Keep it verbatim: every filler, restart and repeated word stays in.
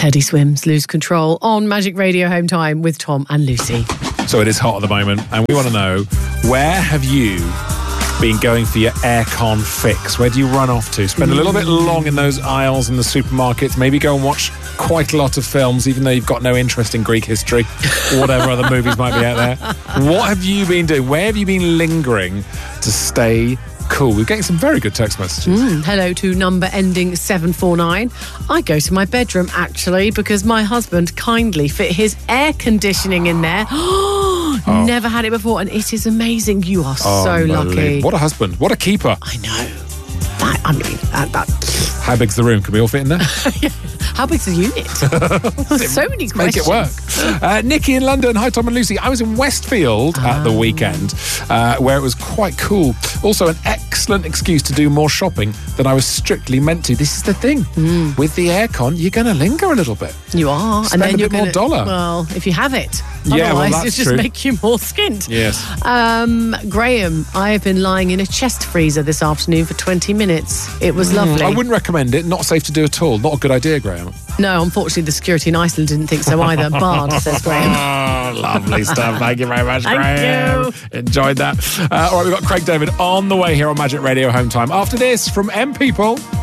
Teddy Swims, Lose Control on Magic Radio Home Time with Tom and Lucy. So it is hot at the moment, and we want to know, where have you been going for your aircon fix? Where do you run off to? Spend a little bit long in those aisles in the supermarkets. Maybe go and watch quite a lot of films, even though you've got no interest in Greek history or whatever other movies might be out there. What have you been doing? Where have you been lingering to stay cool? We're getting some very good text messages. Mm, hello to number ending seven four nine. I go to my bedroom, actually, because my husband kindly fit his air conditioning in there. Oh. Never had it before, and it is amazing. You are Oh, so lucky. What a husband. What a keeper. I know. That, I mean, that, that. How big's the room? Can we all fit in there? How big's the unit? So many questions. Make it work. Uh, Nikki in London. Hi, Tom and Lucy. I was in Westfield oh. at the weekend, uh, where it was quite cool. Also, an excellent excuse to do more shopping than I was strictly meant to. This is the thing. Mm. With the aircon, you're going to linger a little bit. You are. Spend and then a you're bit gonna, more dollar. Well, if you have it. Yeah, Otherwise, well, that's it's just true. make you more skint. Yes. Um, Graham, I have been lying in a chest freezer this afternoon for twenty minutes. It was lovely. I wouldn't recommend it. Not safe to do at all. Not a good idea, Graham. No, unfortunately, the security in Iceland didn't think so either. Bard, says Graham. Oh, lovely stuff. Thank you very much, Thank Graham. you. Enjoyed that. Uh, all right, we've got Craig David on the way here on Magic Radio Home Time. After this, from M People.